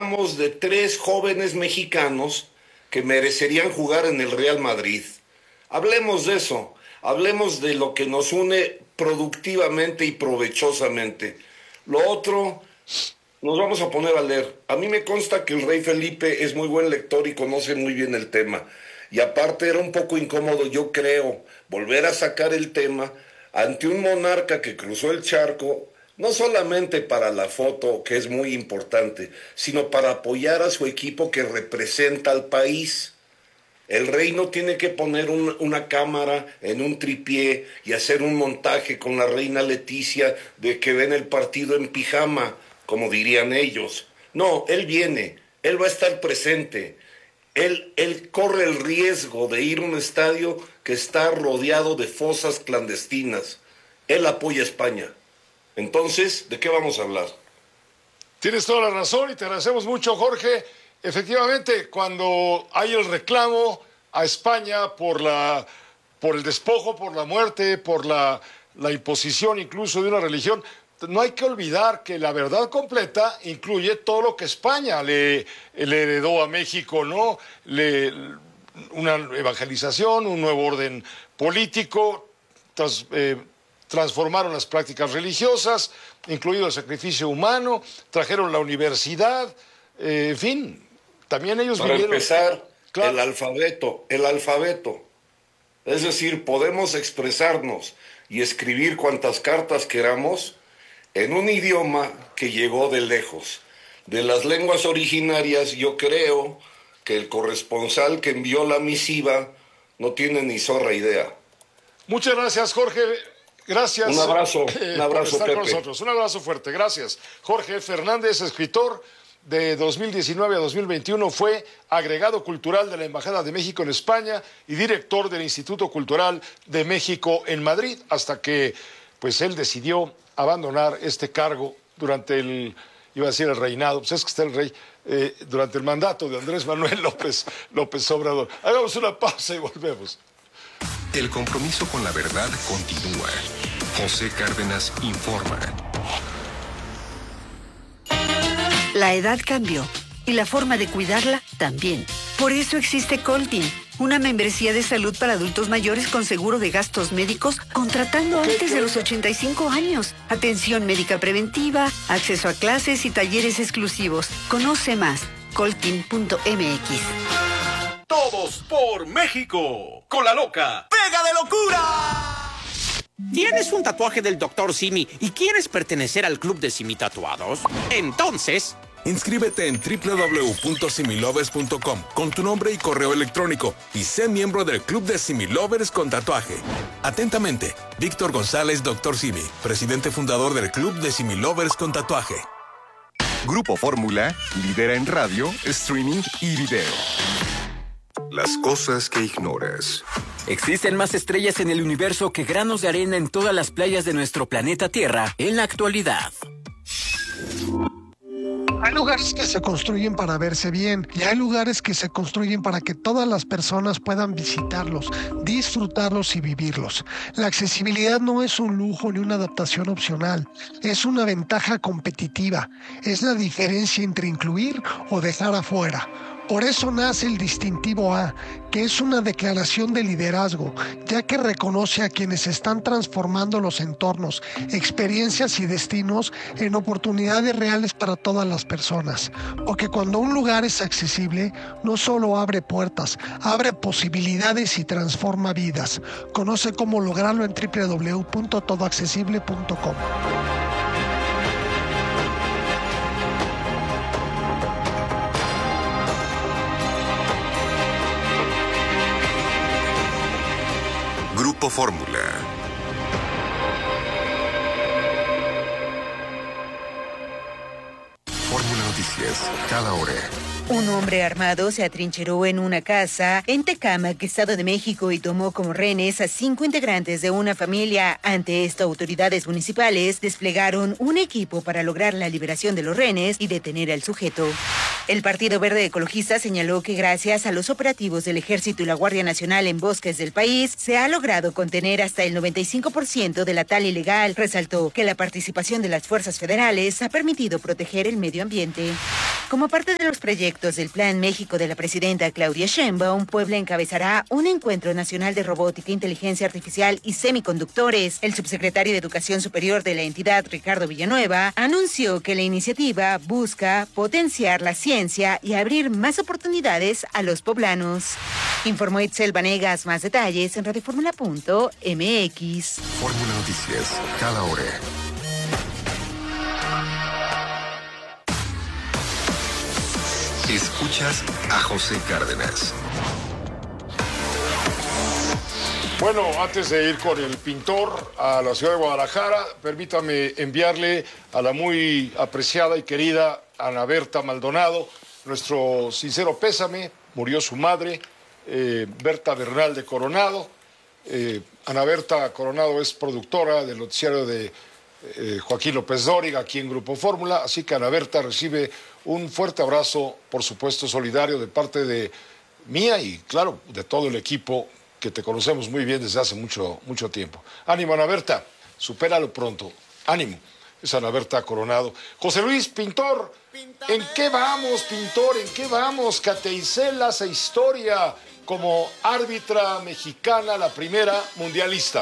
hablamos de 3 jóvenes mexicanos que merecerían jugar en el Real Madrid. Hablemos de eso, hablemos de lo que nos une productivamente y provechosamente. Lo otro, nos vamos a poner a leer. A mí me consta que el rey Felipe es muy buen lector y conoce muy bien el tema. Y aparte era un poco incómodo, yo creo, volver a sacar el tema ante un monarca que cruzó el charco, no solamente para la foto, que es muy importante, sino para apoyar a su equipo que representa al país. El rey no tiene que poner una cámara en un tripié y hacer un montaje con la reina Leticia de que ven el partido en pijama, como dirían ellos. No, él viene, él va a estar presente. Él corre el riesgo de ir a un estadio que está rodeado de fosas clandestinas. Él apoya a España. Entonces, ¿de qué vamos a hablar? Tienes toda la razón y te agradecemos mucho, Jorge. Efectivamente, cuando hay el reclamo a España por el despojo, por la muerte, por la imposición incluso de una religión, no hay que olvidar que la verdad completa incluye todo lo que España le heredó a México, ¿no? Una evangelización, un nuevo orden político, transformaron las prácticas religiosas, incluido el sacrificio humano, trajeron la universidad, en fin, también ellos Para vivieron... empezar, claro. el alfabeto. Es decir, podemos expresarnos y escribir cuantas cartas queramos en un idioma que llegó de lejos. De las lenguas originarias, yo creo que el corresponsal que envió la misiva no tiene ni zorra idea. Muchas gracias, Jorge. Gracias. Un abrazo, por estar Pepe. con nosotros. Un abrazo fuerte. Gracias. Jorge Fernández, escritor. De 2019 a 2021 fue agregado cultural de la Embajada de México en España y director del Instituto Cultural de México en Madrid, hasta que pues él decidió abandonar este cargo durante el reinado, pues es que está el rey, durante el mandato de Andrés Manuel López Obrador. Hagamos una pausa y volvemos. El compromiso con la verdad continúa. José Cárdenas informa. La edad cambió y la forma de cuidarla también. Por eso existe Coltin, una membresía de salud para adultos mayores con seguro de gastos médicos contratando antes de los 85 años. Atención médica preventiva, acceso a clases y talleres exclusivos. Conoce más, coltin.mx. Todos por México. Con la loca. ¡Pega de locura! ¿Tienes un tatuaje del Dr. Simi y quieres pertenecer al club de Simi Tatuados? Entonces... inscríbete en www.similovers.com con tu nombre y correo electrónico y sé miembro del club de Similovers con tatuaje. Atentamente, Víctor González, Dr. Simi, presidente fundador del club de Similovers con tatuaje. Grupo Fórmula lidera en radio, streaming y video. Las cosas que ignoras. Existen más estrellas en el universo que granos de arena en todas las playas de nuestro planeta Tierra en la actualidad. Hay lugares que se construyen para verse bien y hay lugares que se construyen para que todas las personas puedan visitarlos, disfrutarlos y vivirlos. La accesibilidad no es un lujo ni una adaptación opcional, es una ventaja competitiva, es la diferencia entre incluir o dejar afuera. Por eso nace el distintivo A, que es una declaración de liderazgo, ya que reconoce a quienes están transformando los entornos, experiencias y destinos en oportunidades reales para todas las personas. Porque cuando un lugar es accesible, no solo abre puertas, abre posibilidades y transforma vidas. Conoce cómo lograrlo en www.todoaccesible.com. Grupo Fórmula. Fórmula Noticias, cada hora. Un hombre armado se atrincheró en una casa en Tecámac, Estado de México, y tomó como rehenes a 5 integrantes de una familia. Ante esto, autoridades municipales desplegaron un equipo para lograr la liberación de los rehenes y detener al sujeto. El Partido Verde Ecologista señaló que gracias a los operativos del Ejército y la Guardia Nacional en bosques del país, se ha logrado contener hasta el 95% de la tala ilegal. Resaltó que la participación de las fuerzas federales ha permitido proteger el medio ambiente. Como parte de los proyectos del Plan México de la presidenta Claudia Sheinbaum, Puebla encabezará un encuentro nacional de robótica, inteligencia artificial y semiconductores. El subsecretario de Educación Superior de la entidad, Ricardo Villanueva, anunció que la iniciativa busca potenciar la ciencia y abrir más oportunidades a los poblanos. Informó Itzel Vanegas. Más detalles en radioformula.mx. Fórmula Noticias, cada hora. Escuchas a José Cárdenas. Bueno, antes de ir con el pintor a la ciudad de Guadalajara, permítame enviarle a la muy apreciada y querida Ana Berta Maldonado nuestro sincero pésame. Murió su madre, Berta Bernal de Coronado. Ana Berta Coronado es productora del noticiario de Joaquín López Dóriga aquí en Grupo Fórmula, así que Ana Berta recibe un fuerte abrazo, por supuesto solidario, de parte de mía y claro, de todo el equipo que te conocemos muy bien desde hace mucho tiempo. Ánimo, Ana Berta, supéralo pronto, ánimo. Es Ana Berta Coronado. José Luis, pintor, ¿en qué vamos, pintor? ¿En qué vamos? Cateicel hace historia como árbitra mexicana, la primera mundialista.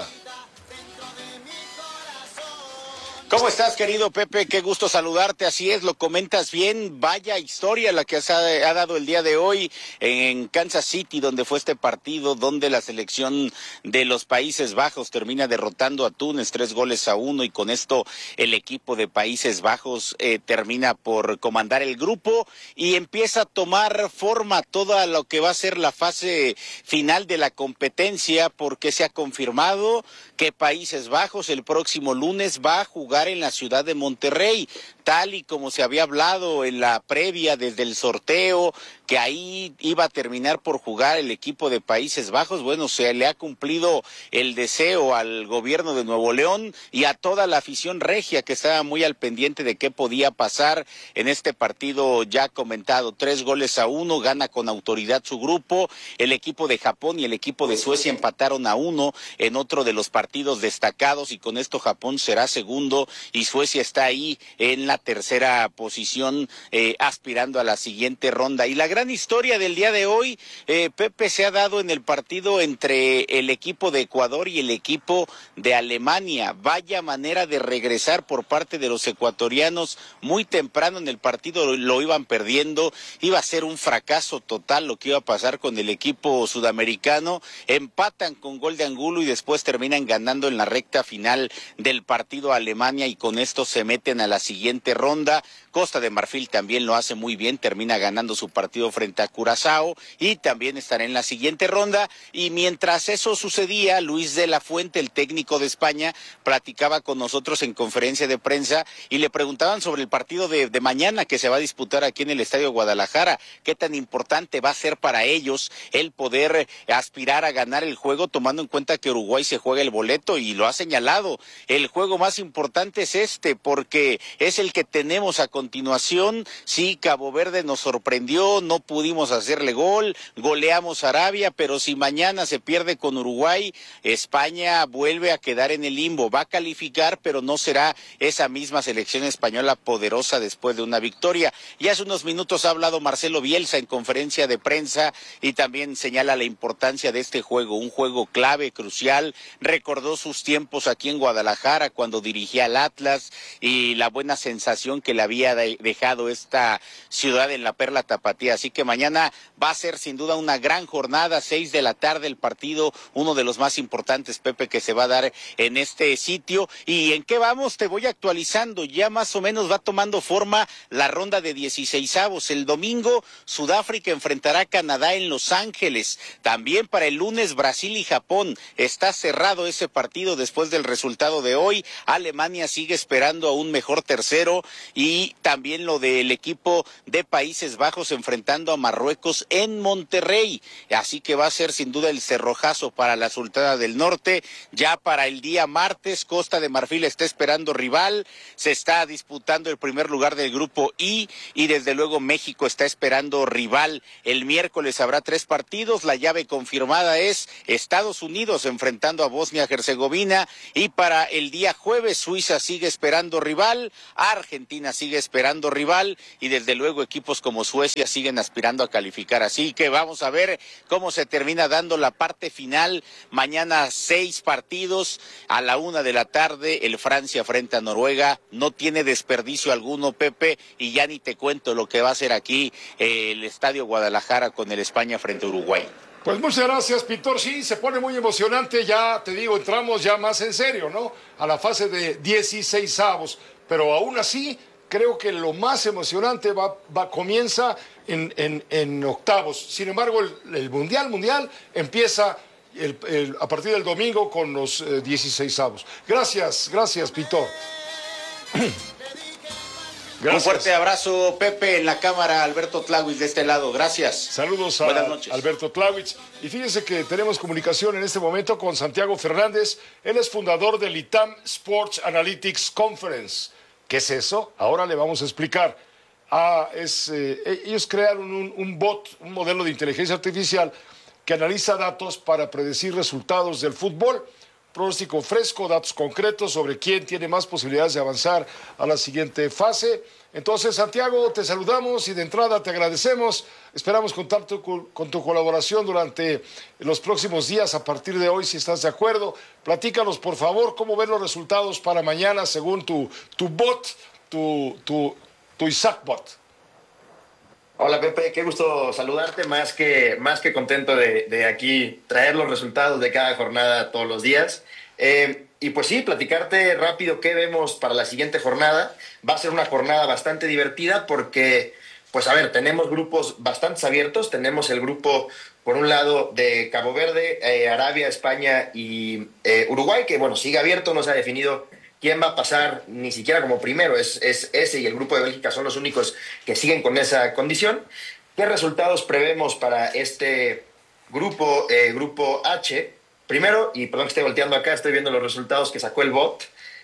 ¿Cómo estás, querido Pepe? Qué gusto saludarte. Así es, lo comentas bien. Vaya historia la que ha dado el día de hoy en Kansas City, donde fue este partido, donde la selección de los Países Bajos termina derrotando a Túnez 3-1, y con esto el equipo de Países Bajos termina por comandar el grupo y empieza a tomar forma toda lo que va a ser la fase final de la competencia, porque se ha confirmado que Países Bajos el próximo lunes va a jugar en la ciudad de Monterrey, tal y como se había hablado en la previa desde el sorteo, que ahí iba a terminar por jugar el equipo de Países Bajos. Bueno, se le ha cumplido el deseo al gobierno de Nuevo León y a toda la afición regia, que estaba muy al pendiente de qué podía pasar en este partido ya comentado. 3-1, gana con autoridad su grupo. El equipo de Japón y el equipo de Suecia empataron 1 en otro de los partidos destacados, y con esto Japón será segundo y Suecia está ahí en la tercera posición, aspirando a la siguiente ronda. Y la gran historia del día de hoy, Pepe, se ha dado en el partido entre el equipo de Ecuador y el equipo de Alemania. Vaya manera de regresar por parte de los ecuatorianos. Muy temprano en el partido lo iban perdiendo, iba a ser un fracaso total lo que iba a pasar con el equipo sudamericano. Empatan con gol de Angulo y después terminan ganando en la recta final del partido a Alemania, y con esto se meten a la siguiente ronda. Costa de Marfil también lo hace muy bien, termina ganando su partido frente a Curazao y también estará en la siguiente ronda. Y mientras eso sucedía, Luis de la Fuente, el técnico de España, platicaba con nosotros en conferencia de prensa y le preguntaban sobre el partido de mañana que se va a disputar aquí en el Estadio Guadalajara. ¿Qué tan importante va a ser para ellos el poder aspirar a ganar el juego, tomando en cuenta que Uruguay se juega el boleto? Y lo ha señalado, el juego más importante es este, porque es el que tenemos a continuación. Sí, Cabo Verde nos sorprendió, no pudimos hacerle gol, goleamos a Arabia, pero si mañana se pierde con Uruguay, España vuelve a quedar en el limbo. Va a calificar, pero no será esa misma selección española poderosa después de una victoria. Y hace unos minutos ha hablado Marcelo Bielsa en conferencia de prensa y también señala la importancia de este juego, un juego clave, crucial. Recordó sus tiempos aquí en Guadalajara cuando dirigía al Atlas y la buena sensación que le había dejado esta ciudad en la Perla Tapatía. Así que mañana va a ser sin duda una gran jornada, 6 de la tarde el partido, uno de los más importantes, Pepe, que se va a dar en este sitio. ¿Y en qué vamos? Te voy actualizando, ya más o menos va tomando forma la ronda de 16avos. El domingo Sudáfrica enfrentará a Canadá en Los Ángeles. También para el lunes Brasil y Japón. Está cerrado ese partido después del resultado de hoy. Alemania sigue esperando a un mejor tercero, y también lo del equipo de Países Bajos enfrentando a Marruecos en Monterrey. Así que va a ser sin duda el cerrojazo para la Sultana del Norte. Ya para el día martes, Costa de Marfil está esperando rival, se está disputando el primer lugar del grupo I, y desde luego México está esperando rival. El miércoles habrá 3 partidos, la llave confirmada es Estados Unidos enfrentando a Bosnia-Herzegovina, y para el día jueves Suiza sigue esperando rival, Argentina sigue esperando esperando rival, y desde luego equipos como Suecia siguen aspirando a calificar. Así que vamos a ver cómo se termina dando la parte final. Mañana 6 partidos a la 1 de la tarde, el Francia frente a Noruega. No tiene desperdicio alguno, Pepe, y ya ni te cuento lo que va a ser aquí el Estadio Guadalajara con el España frente a Uruguay. Pues muchas gracias, Pintor. Sí, se pone muy emocionante. Ya te digo, entramos ya más en serio, ¿no? A la fase de 16avos. Pero aún así, creo que lo más emocionante comienza en octavos. Sin embargo, el Mundial empieza a partir del domingo con los 16avos. Gracias, Pintor. Gracias. Un fuerte abrazo, Pepe, en la cámara, Alberto Tláhuiz de este lado. Gracias. Saludos a Alberto Tláhuiz. Y fíjense que tenemos comunicación en este momento con Santiago Fernández. Él es fundador del ITAM Sports Analytics Conference. ¿Qué es eso? Ahora le vamos a explicar. Ellos crearon un bot, un modelo de inteligencia artificial que analiza datos para predecir resultados del fútbol. Pronóstico fresco, datos concretos sobre quién tiene más posibilidades de avanzar a la siguiente fase. Entonces, Santiago, te saludamos y de entrada te agradecemos. Esperamos contar con tu colaboración durante los próximos días a partir de hoy, si estás de acuerdo. Platícanos, por favor, cómo ven los resultados para mañana según tu bot, tu Isaac Bot. Hola Pepe, qué gusto saludarte, más que contento de aquí traer los resultados de cada jornada todos los días. Y pues sí, platicarte rápido qué vemos para la siguiente jornada. Va a ser una jornada bastante divertida porque, pues a ver, tenemos grupos bastante abiertos. Tenemos el grupo, por un lado, de Cabo Verde, Arabia, España y Uruguay, que bueno, sigue abierto, no se ha definido quién va a pasar ni siquiera como primero. Es ese y el grupo de Bélgica son los únicos que siguen con esa condición. ¿Qué resultados prevemos para este grupo H? Primero, y perdón que esté volteando acá, estoy viendo los resultados que sacó el bot.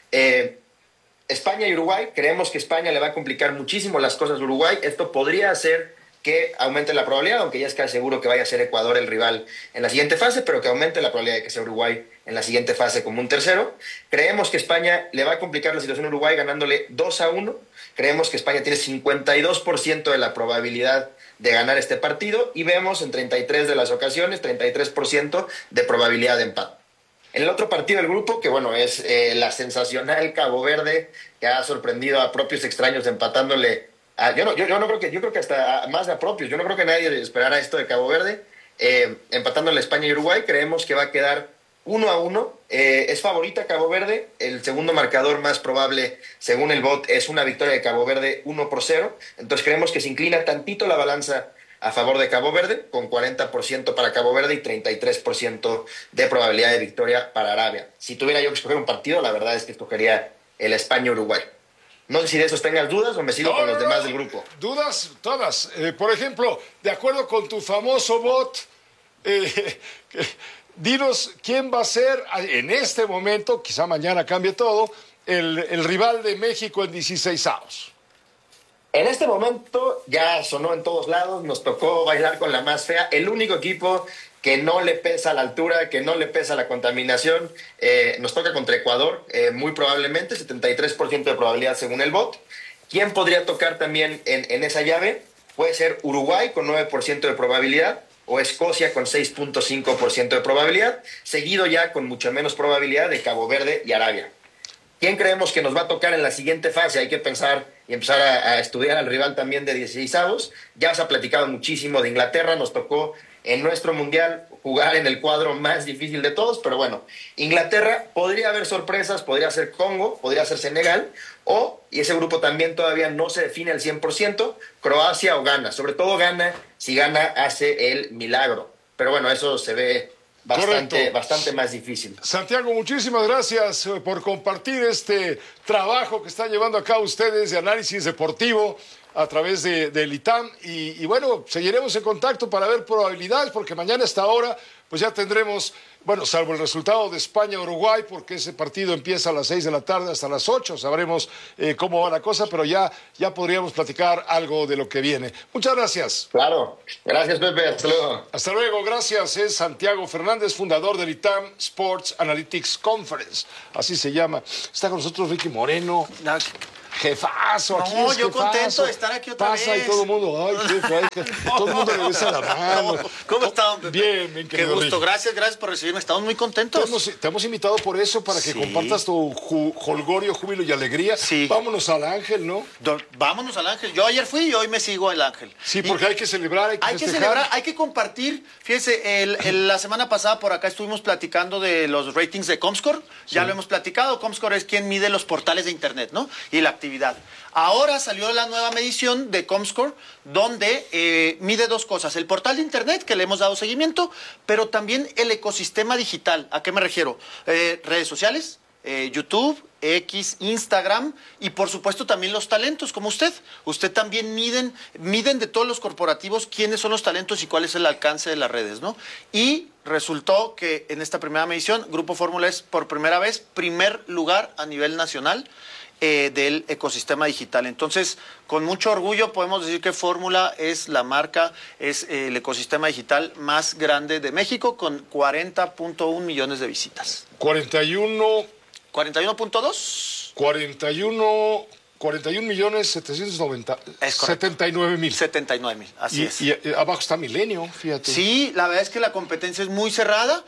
España y Uruguay, creemos que España le va a complicar muchísimo las cosas a Uruguay. Esto podría hacer que aumente la probabilidad, aunque ya es casi seguro que vaya a ser Ecuador el rival en la siguiente fase, pero que aumente la probabilidad de que sea Uruguay en la siguiente fase como un tercero. Creemos que España le va a complicar la situación a Uruguay ganándole 2-1. Creemos que España tiene 52% de la probabilidad de ganar este partido y vemos en 33 de las ocasiones 33% de probabilidad de empate. En el otro partido del grupo, que bueno, es la sensacional Cabo Verde, que ha sorprendido a propios extraños empatándole. Yo creo que hasta más de a propios. Yo no creo que nadie esperara esto de Cabo Verde. Empatándole a España y Uruguay, creemos que va a quedar 1-1. Es favorita Cabo Verde. El segundo marcador más probable, según el bot, es una victoria de Cabo Verde 1-0. Entonces creemos que se inclina tantito la balanza a favor de Cabo Verde, con 40% para Cabo Verde y 33% de probabilidad de victoria para Arabia. Si tuviera yo que escoger un partido, la verdad es que escogería el España-Uruguay. No sé si de esos tengas dudas o me sigo con los demás del grupo. Dudas, todas. Por ejemplo, de acuerdo con tu famoso bot, dinos quién va a ser en este momento, quizá mañana cambie todo, el rival de México en 16avos. En este momento ya sonó en todos lados, nos tocó bailar con la más fea. El único equipo que no le pesa la altura, que no le pesa la contaminación, nos toca contra Ecuador, muy probablemente, 73% de probabilidad según el bot. ¿Quién podría tocar también en esa llave? Puede ser Uruguay con 9% de probabilidad o Escocia con 6.5% de probabilidad, seguido ya con mucha menos probabilidad de Cabo Verde y Arabia. ¿Quién creemos que nos va a tocar en la siguiente fase? Hay que pensar y empezar a estudiar al rival también de 16avos. Ya se ha platicado muchísimo de Inglaterra, nos tocó en nuestro mundial jugar en el cuadro más difícil de todos, pero bueno, Inglaterra, podría haber sorpresas, podría ser Congo, podría ser Senegal, y ese grupo también todavía no se define al 100%, Croacia o Ghana. Sobre todo Ghana, si Ghana hace el milagro. Pero bueno, eso se ve bastante más difícil. Santiago, muchísimas gracias por compartir este trabajo que están llevando a cabo ustedes de análisis deportivo a través del ITAM y bueno, seguiremos en contacto para ver probabilidades, porque mañana a esta hora pues ya tendremos, bueno, salvo el resultado de España-Uruguay, porque ese partido empieza a las 6 de la tarde hasta las 8, sabremos cómo va la cosa, pero ya podríamos platicar algo de lo que viene. Muchas gracias. Claro, gracias Pepe, hasta luego. Hasta luego, gracias. Es Santiago Fernández, fundador del ITAM Sports Analytics Conference, así se llama. Está con nosotros Ricky Moreno. Jefazo, aquí No, es yo jefazo. contento de estar aquí otra vez. Pasa y todo el mundo, ay, jefe, todo el mundo le besa la mano. ¿Cómo está, Pepe? Bien, Qué gusto, gracias por recibirme, estamos muy contentos. Te hemos invitado por eso, para que compartas tu holgorio, júbilo y alegría. Sí. Vámonos al Ángel, ¿no? Vámonos al Ángel. Yo ayer fui y hoy me sigo al Ángel. Sí, porque hay que celebrar, hay que celebrar, hay que compartir. Fíjese, la semana pasada por acá estuvimos platicando de los ratings de Comscore. Sí. Ya lo hemos platicado. Comscore es quien mide los portales de Internet, ¿no? Y la actividad. Ahora salió la nueva medición de Comscore, donde mide dos cosas. El portal de Internet, que le hemos dado seguimiento, pero también el ecosistema digital. ¿A qué me refiero? Redes sociales, YouTube, X, Instagram y por supuesto también los talentos, como usted. Usted también miden de todos los corporativos quiénes son los talentos y cuál es el alcance de las redes, ¿no? Y resultó que en esta primera medición, Grupo Fórmula es por primera vez primer lugar a nivel nacional del ecosistema digital. Entonces, con mucho orgullo podemos decir que Fórmula es la marca, es el ecosistema digital más grande de México, con 40.1 millones de visitas. 41.2. 41 millones 790. 79,000. 79,000, así es. Y abajo está Milenio, fíjate. Sí, la verdad es que la competencia es muy cerrada.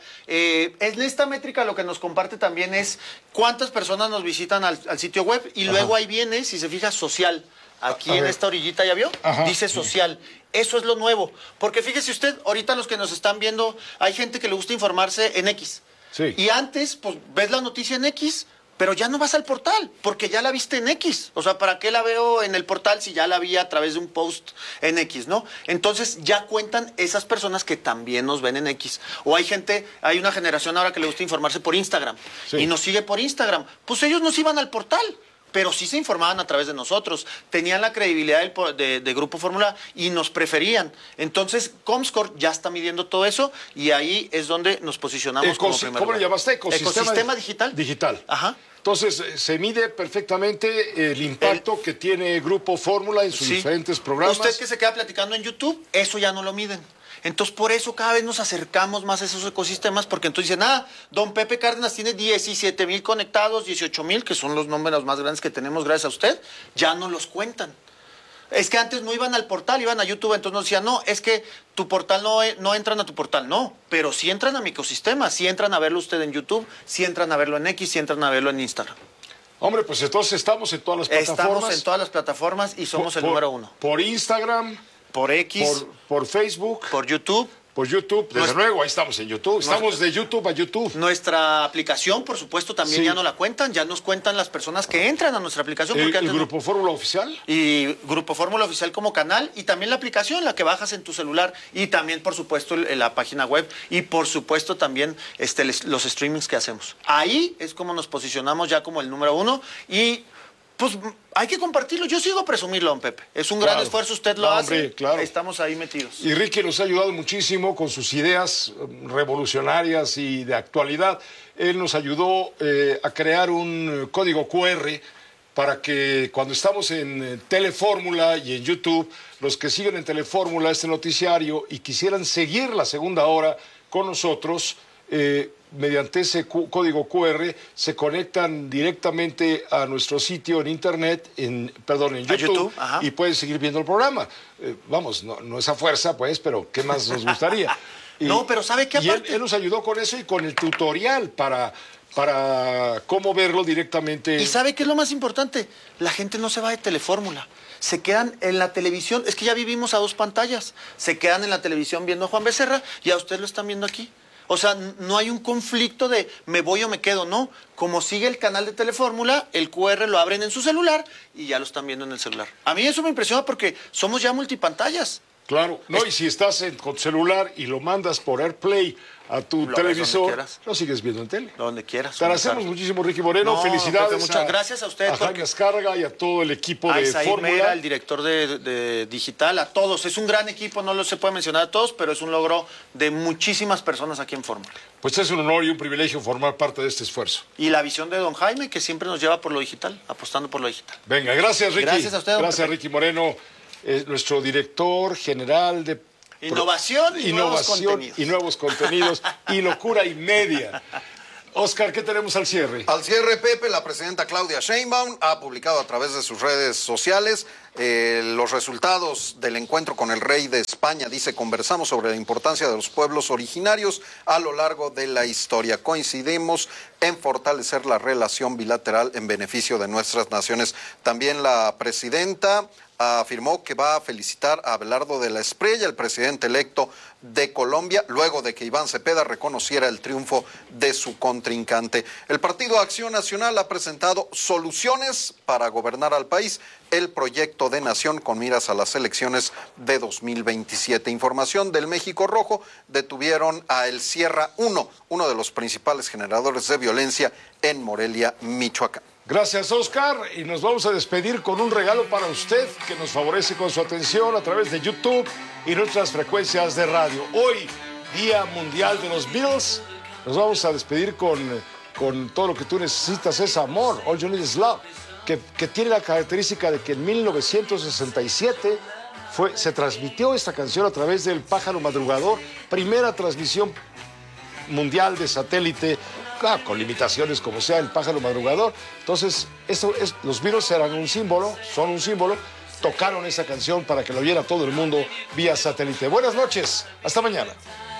En esta métrica lo que nos comparte también es cuántas personas nos visitan al sitio web y luego ahí viene, si se fija, social. Aquí en esta orillita, ¿ya vio? Dice social. Eso es lo nuevo. Porque fíjese usted, ahorita los que nos están viendo, hay gente que le gusta informarse en X. Sí. Y antes, pues, ves la noticia en X, pero ya no vas al portal, porque ya la viste en X. O sea, ¿para qué la veo en el portal si ya la vi a través de un post en X, no? Entonces ya cuentan esas personas que también nos ven en X. O hay una generación ahora que le gusta informarse por Instagram. Sí. Y nos sigue por Instagram. Pues ellos nos iban al portal, pero sí se informaban a través de nosotros. Tenían la credibilidad de Grupo Fórmula y nos preferían. Entonces, Comscore ya está midiendo todo eso y ahí es donde nos posicionamos como primer lugar. ¿Cómo le llamaste? Ecosistema digital. Digital. Ajá. Entonces, se mide perfectamente el impacto que tiene Grupo Fórmula en sus diferentes programas. Usted que se queda platicando en YouTube, eso ya no lo miden. Entonces, por eso cada vez nos acercamos más a esos ecosistemas, porque entonces dicen, don Pepe Cárdenas tiene 17,000 conectados, 18,000, que son los números más grandes que tenemos gracias a usted, ya no los cuentan. Es que antes no iban al portal, iban a YouTube, entonces nos decían, no, es que tu portal no entran a tu portal, no, pero sí entran a mi ecosistema, sí entran a verlo usted en YouTube, sí entran a verlo en X, sí entran a verlo en Instagram. Hombre, pues entonces estamos en todas las plataformas. Estamos en todas las plataformas y somos el número uno. Por Instagram, por X, por Facebook, por YouTube. Por YouTube, desde luego, ahí estamos en YouTube. Estamos de YouTube a YouTube. Nuestra aplicación, por supuesto, también ya no la cuentan. Ya nos cuentan las personas que entran a nuestra aplicación. Porque ¿El Grupo Fórmula Oficial? Y Grupo Fórmula Oficial como canal. Y también la aplicación, la que bajas en tu celular. Y también, por supuesto, la página web. Y, por supuesto, también los streamings que hacemos. Ahí es como nos posicionamos ya como el número uno. Y pues hay que compartirlo. Yo sigo presumirlo, don Pepe. Es un gran esfuerzo, usted lo hace. Hombre, claro. Estamos ahí metidos. Y Ricky nos ha ayudado muchísimo con sus ideas revolucionarias y de actualidad. Él nos ayudó a crear un código QR para que cuando estamos en Telefórmula y en YouTube, los que siguen en Telefórmula este noticiario y quisieran seguir la segunda hora con nosotros, mediante ese código QR se conectan directamente a nuestro sitio en internet, en YouTube y pueden seguir viendo el programa. Vamos, no es a fuerza, pues, pero ¿qué más nos gustaría? No, pero ¿sabe qué? Aparte? Él nos ayudó con eso y con el tutorial para cómo verlo directamente. ¿Y sabe qué es lo más importante? La gente no se va de Telefórmula. Se quedan en la televisión. Es que ya vivimos a dos pantallas. Se quedan en la televisión viendo a Juan Becerra y a usted lo están viendo aquí. O sea, no hay un conflicto de me voy o me quedo, no. Como sigue el canal de Telefórmula, el QR lo abren en su celular y ya lo están viendo en el celular. A mí eso me impresiona porque somos ya multipantallas. Claro, no, y si estás con celular y lo mandas por AirPlay a tu televisor, lo sigues viendo en tele. Donde quieras. Te agradecemos muchísimo, Ricky Moreno. Felicidades. Pepe, muchas gracias a usted. A Jaime Azcárraga y a todo el equipo de Fórmula. El director de digital, a todos. Es un gran equipo, no se puede mencionar a todos, pero es un logro de muchísimas personas aquí en Fórmula. Pues es un honor y un privilegio formar parte de este esfuerzo. Y la visión de don Jaime, que siempre nos lleva por lo digital, apostando por lo digital. Venga, gracias, Ricky. Gracias a usted, don Gracias, Ricky Moreno, nuestro director general de Innovación y nuevos contenidos. Y nuevos contenidos y locura y media. Oscar, ¿qué tenemos al cierre? Al cierre, Pepe, la presidenta Claudia Sheinbaum ha publicado a través de sus redes sociales los resultados del encuentro con el rey de España. Dice, conversamos sobre la importancia de los pueblos originarios a lo largo de la historia. Coincidimos en fortalecer la relación bilateral en beneficio de nuestras naciones. También la presidenta afirmó que va a felicitar a Abelardo de la Espriella, el presidente electo de Colombia, luego de que Iván Cepeda reconociera el triunfo de su contrincante. El Partido Acción Nacional ha presentado soluciones para gobernar al país, el proyecto de nación con miras a las elecciones de 2027. Información del México Rojo, detuvieron a El Sierra 1, uno de los principales generadores de violencia en Morelia, Michoacán. Gracias, Oscar, y nos vamos a despedir con un regalo para usted que nos favorece con su atención a través de YouTube y nuestras frecuencias de radio. Hoy, Día Mundial de los Beatles, nos vamos a despedir con todo lo que tú necesitas es amor, All You Need Is Love, que tiene la característica de que en 1967 se transmitió esta canción a través del Pájaro Madrugador, primera transmisión mundial de satélite, claro, con limitaciones como sea el Pájaro Madrugador. Entonces, los Beatles eran un símbolo, son un símbolo, tocaron esa canción para que lo viera todo el mundo vía satélite. Buenas noches, hasta mañana.